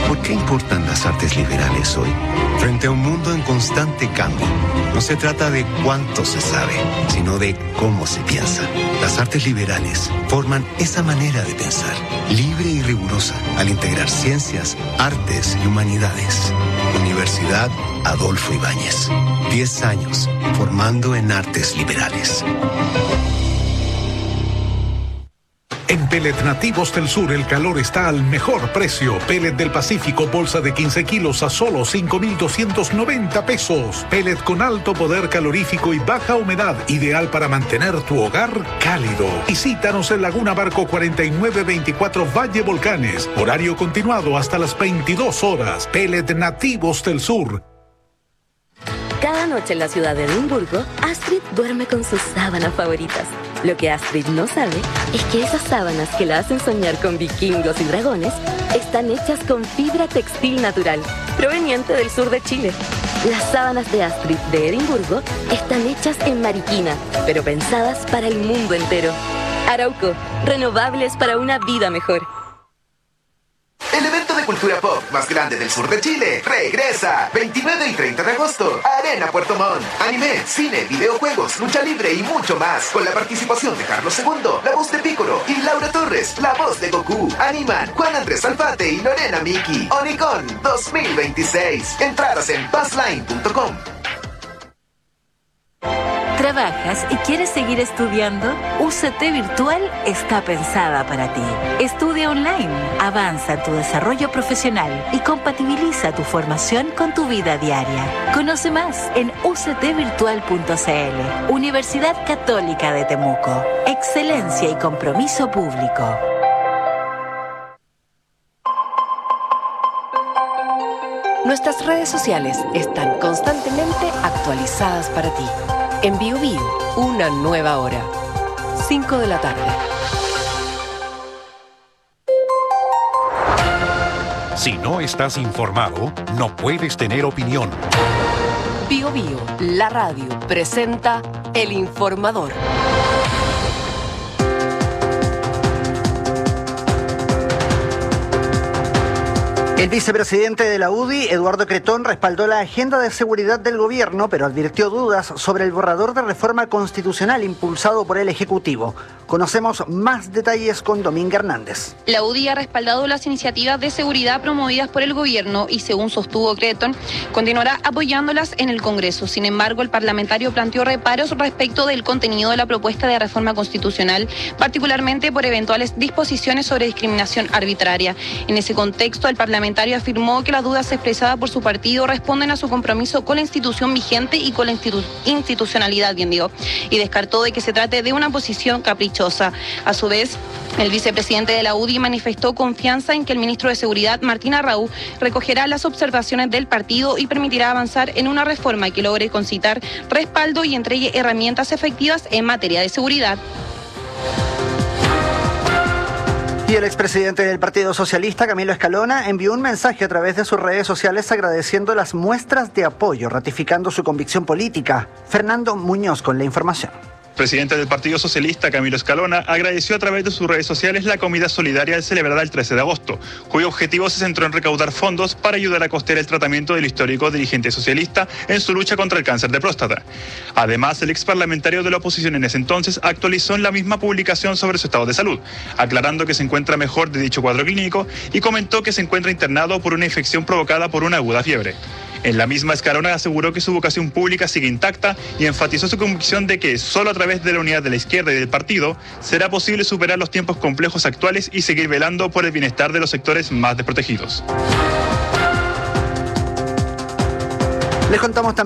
¿Por qué importan las artes liberales hoy? Frente a un mundo en constante cambio, no se trata de cuánto se sabe, sino de cómo se piensa. Las artes liberales forman esa manera de pensar, libre y rigurosa, al integrar ciencias, artes y humanidades. Universidad Adolfo Ibáñez. 10 años formando en artes liberales. En Pellet Nativos del Sur el calor está al mejor precio. Pellet del Pacífico, bolsa de 15 kilos a solo 5,290 pesos. Pellet con alto poder calorífico y baja humedad, ideal para mantener tu hogar cálido. Visítanos en Laguna Barco 4924 Valle Volcanes. Horario continuado hasta las 22 horas. Pellet Nativos del Sur. Cada noche en la ciudad de Edimburgo, Astrid duerme con sus sábanas favoritas. Lo que Astrid no sabe es que esas sábanas que la hacen soñar con vikingos y dragones están hechas con fibra textil natural, proveniente del sur de Chile. Las sábanas de Astrid de Edimburgo están hechas en Mariquina, pero pensadas para el mundo entero. Arauco, renovables para una vida mejor. El evento de cultura pop más grande del sur de Chile regresa 29 y 30 de agosto. Arena Puerto Montt. Anime, cine, videojuegos, lucha libre y mucho más. Con la participación de Carlos II, la voz de Piccolo, y Laura Torres, la voz de Goku. Animan Juan Andrés Alfate y Lorena Miki. Onicon 2026. Entradas en buzzline.com. ¿Trabajas y quieres seguir estudiando? UCT Virtual está pensada para ti. Estudia online, avanza en tu desarrollo profesional y compatibiliza tu formación con tu vida diaria. Conoce más en uctvirtual.cl. Universidad Católica de Temuco. Excelencia y compromiso público. Nuestras redes sociales están constantemente actualizadas para ti. En BioBio, una nueva hora. 5 de la tarde. Si no estás informado, no puedes tener opinión. BioBio, la radio, presenta El Informador. El vicepresidente de la UDI, Eduardo Cretón, respaldó la agenda de seguridad del gobierno, pero advirtió dudas sobre el borrador de reforma constitucional impulsado por el Ejecutivo. Conocemos más detalles con Dominga Hernández. La UDI ha respaldado las iniciativas de seguridad promovidas por el gobierno y, según sostuvo Cretón, continuará apoyándolas en el Congreso. Sin embargo, el parlamentario planteó reparos respecto del contenido de la propuesta de reforma constitucional, particularmente por eventuales disposiciones sobre discriminación arbitraria. En ese contexto, el parlamentario afirmó que las dudas expresadas por su partido responden a su compromiso con la institución vigente y con la institucionalidad, y descartó de que se trate de una posición caprichosa. A su vez, el vicepresidente de la UDI manifestó confianza en que el ministro de Seguridad, Martín Arrau, recogerá las observaciones del partido y permitirá avanzar en una reforma que logre concitar respaldo y entregue herramientas efectivas en materia de seguridad. Y el expresidente del Partido Socialista, Camilo Escalona, envió un mensaje a través de sus redes sociales agradeciendo las muestras de apoyo, ratificando su convicción política. Fernando Muñoz con la información. Presidente del Partido Socialista, Camilo Escalona, agradeció a través de sus redes sociales la comida solidaria celebrada el 13 de agosto, cuyo objetivo se centró en recaudar fondos para ayudar a costear el tratamiento del histórico dirigente socialista en su lucha contra el cáncer de próstata. Además, el exparlamentario de la oposición en ese entonces actualizó en la misma publicación sobre su estado de salud, aclarando que se encuentra mejor de dicho cuadro clínico y comentó que se encuentra internado por una infección provocada por una aguda fiebre. En la misma, Escalona aseguró que su vocación pública sigue intacta y enfatizó su convicción de que solo a través de la unidad de la izquierda y del partido será posible superar los tiempos complejos actuales y seguir velando por el bienestar de los sectores más desprotegidos. Les contamos también